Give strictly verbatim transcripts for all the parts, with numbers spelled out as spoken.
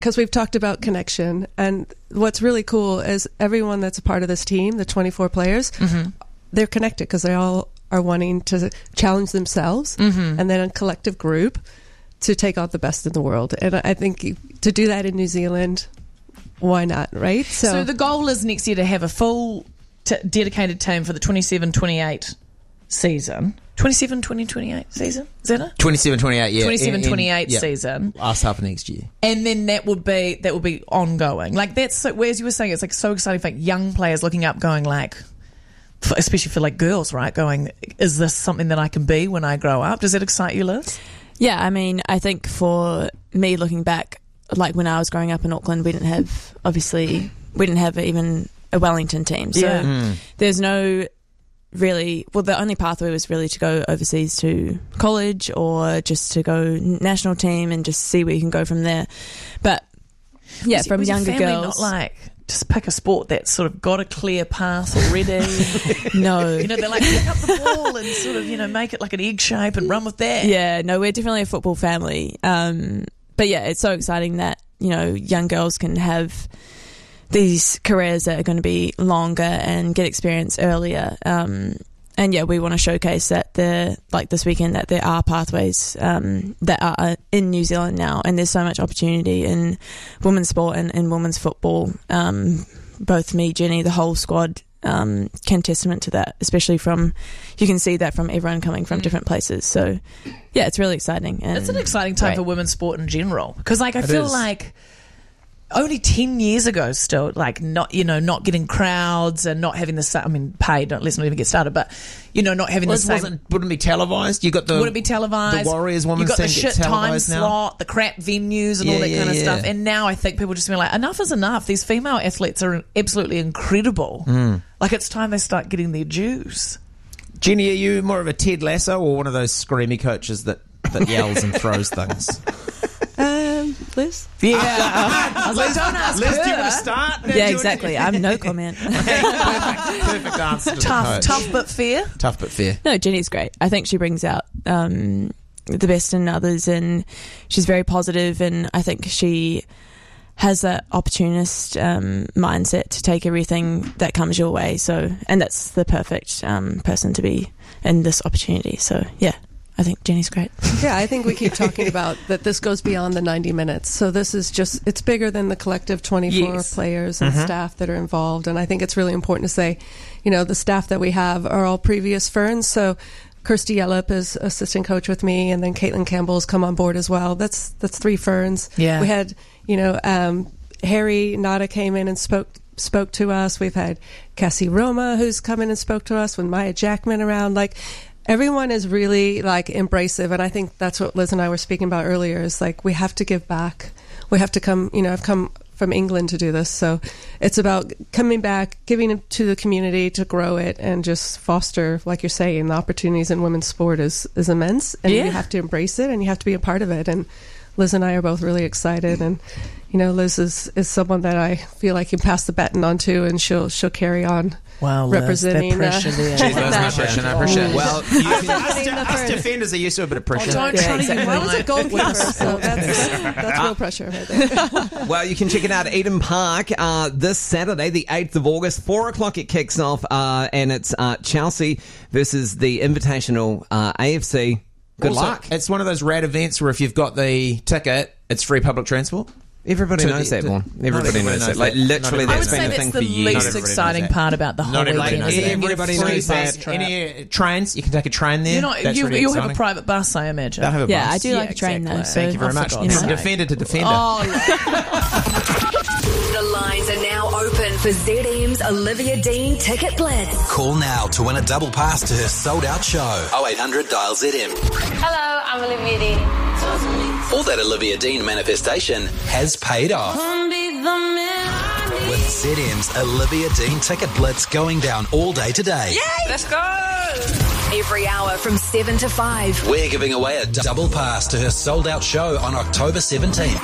because we've talked about connection, and what's really cool is everyone that's a part of this team, the twenty-four players, mm-hmm. they're connected because they all are wanting to challenge themselves, mm-hmm. and then a collective group to take on the best in the world. And I think to do that in New Zealand, why not, right? So, so the goal is next year to have a full t- dedicated team for the twenty-seven twenty-eight season. twenty-seven twenty twenty-eight season? Is that it? twenty-seven twenty-eight, yeah. twenty-seven twenty-eight yeah. season. Last half of next year. And then that would be that would be ongoing. Like that's so, as you were saying, it's like so exciting for like young players looking up going like, for, especially for like girls, right? Going, is this something that I can be when I grow up? Does that excite you, Liz? Yeah, I mean, I think for me looking back, like when I was growing up in Auckland, we didn't have, obviously, we didn't have even a Wellington team. So Yeah. Mm. there's no really, well, the only pathway was really to go overseas to college or just to go national team and just see where you can go from there. But yeah, Was- from was your younger family girls. not like, just pick a sport that's sort of got a clear path already. No. You know, they're like, pick up the ball and sort of, you know, make it like an egg shape and run with that. Yeah, no, we're definitely a football family. Um, but yeah, it's so exciting that, you know, young girls can have these careers that are going to be longer and get experience earlier. Um, and yeah, we want to showcase that there, like this weekend, that there are pathways um, that are in New Zealand now, and there's so much opportunity in women's sport and in women's football. Um, both me, Jenny, the whole squad um, can testament to that, especially from, you can see that from everyone coming from different places. So yeah, it's really exciting. And It's an exciting time great. for women's sport in general. Because, like, I It feel is. like only ten years ago still, like, not, you know, not getting crowds and not having the same, I mean, paid, don't, let's not even get started, but, you know, not having Well, the it same. wasn't, wouldn't be televised. You got the Would it be televised? The Warriors women's You got the team shit gets time televised now. slot, the crap venues and Yeah, all that yeah, kind of yeah. stuff. And now I think people just feel like, enough is enough. These female athletes are absolutely incredible. Mm. Like, it's time they start getting their dues. Jenny, are you more of a Ted Lasso or one of those screamy coaches that, that yells and throws things? Um, Liz? Yeah. I was like, don't ask Liz, her. do you want to start? Yeah, exactly. I'm no comment. perfect, perfect answer to the Tough, coach. tough but fair. Tough but fair. No, Jenny's great. I think she brings out um, the best in others, and she's very positive, and I think she has that opportunist um, mindset to take everything that comes your way. So, and that's the perfect um, person to be in this opportunity. So, yeah, I think Jenny's great. Yeah, I think we keep talking about that this goes beyond the ninety minutes. So this is just, it's bigger than the collective twenty-four Yes. players and staff that are involved. And I think it's really important to say, you know, the staff that we have are all previous Ferns. So Kirsty Yellop is assistant coach with me, and then Caitlin Campbell's come on board as well. That's that's three Ferns. Yeah. We had, you know, um, Harry Nada came in and spoke spoke to us. We've had Cassie Roma who's come in and spoke to us, with Maya Jackman around. Like, everyone is really like embracive, and I think that's what Liz and I were speaking about earlier, is like we have to give back. We have to come, you know, I've come from England to do this, so it's about coming back, giving it to the community to grow it and just foster, like you're saying, the opportunities in women's sport is, is immense, and Yeah. you have to embrace it and you have to be a part of it. And Liz and I are both really excited, and you know, Liz is, is someone that I feel like you can pass the baton on to, and she'll she'll carry on. Wow, Liz, representing, the pressure uh, there. Jeez, that was no National. pressure, no pressure. Well, you can, us, Representing the us Ferns. defenders are used to a bit of pressure. Oh, don't Yeah, try to exactly. I was a unite goalkeeper, with us. so that's, that's, that's real pressure right there. Well, you can check it out at Eden Park uh, this Saturday, the eighth of August. Four o'clock it kicks off, uh, and it's uh, Chelsea versus the Invitational uh, A F C. Good Also, luck. It's one of those rad events where if you've got the ticket, it's free public transport. Everybody to knows the- that to- one. not Everybody everybody knows knows that. Like, that. literally, Not I that's would been say a that's thing the for years. least everybody knows exciting that. part about the whole Not everybody weekend. knows isn't that. it? Everybody Free knows bus that. trip. Any uh, trains, you can take a train there. You know, That's you, really you'll have a exciting. private bus, I imagine. They'll have a Yeah, bus. I do Yeah, like a train exactly. though. So Thank you very Oh, much. for God's From sake. defender to defender. Oh, yeah. The lines are now open for Z M's Olivia Dean Ticket Blitz. Call now to win a double pass to her sold-out show. oh eight hundred dial Z M. Hello, I'm Olivia Dean. All that Olivia Dean manifestation has paid off. With Z M's Olivia Dean Ticket Blitz going down all day today. Let's go! Every hour from seven to five. We're giving away a double pass to her sold-out show on October seventeenth.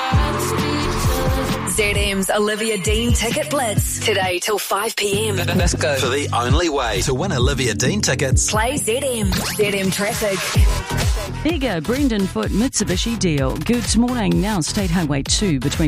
Z M's Olivia Dean Ticket Blitz. Today till five p.m. Let's go. For the only way to win Olivia Dean tickets, Play Z M. Z M Traffic. Bigger Brendan Foot Mitsubishi deal. Good morning. Now State Highway two between